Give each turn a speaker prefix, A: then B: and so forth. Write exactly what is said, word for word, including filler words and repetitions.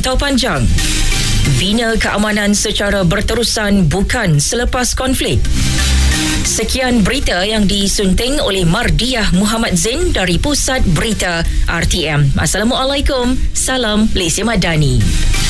A: atau panjang? Bina keamanan secara berterusan bukan selepas konflik. Sekian berita yang disunting oleh Mardiah Muhammad Zain dari Pusat Berita R T M. Assalamualaikum. Salam Malaysia Madani.